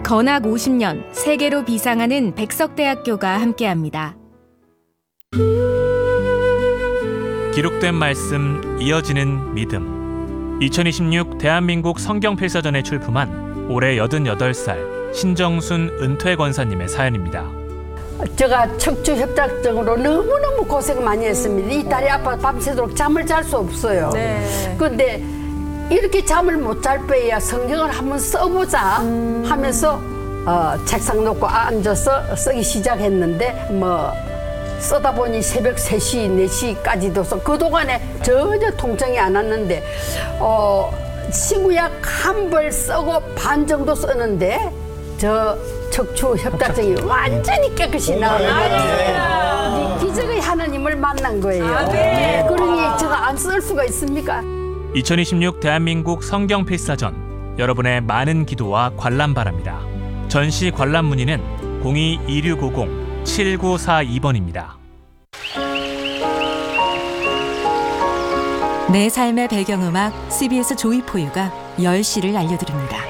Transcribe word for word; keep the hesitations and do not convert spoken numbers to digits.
건학 오십 년 세계로 비상하는 백석대학교가 함께합니다. 기록된 말씀, 이어지는 믿음. 이천이십육 대한민국 성경필사전에 출품한 올해 여든여덟 살 신정순 은퇴 권사님의 사연입니다. 제가 척추 협착증으로 너무너무 고생 많이 했습니다. 이 다리 아파 밤새도록 잠을 잘 수 없어요. 네. 근데 이렇게 잠을 못 잘 바에야 성경을 한번 써보자 음. 하면서 어, 책상 놓고 앉아서 쓰기 시작했는데 뭐 쓰다 보니 새벽 세 시, 네 시까지도 써. 그동안에 전혀 통증이 안 왔는데 어, 친구약 한 벌 쓰고 반 정도 쓰는데 저 척추 협착증이 완전히 깨끗이 나와요. 기적의 하나님을 만난 거예요. 아, 네. 그러니 제가 안 쓸 수가 있습니까? 이천이십육 대한민국 성경필사전, 여러분의 많은 기도와 관람 바랍니다. 전시 관람 문의는 공이 이육오공 칠구사이 번입니다. 내 삶의 배경음악 씨비에스 조이포유가 열 시를 알려드립니다.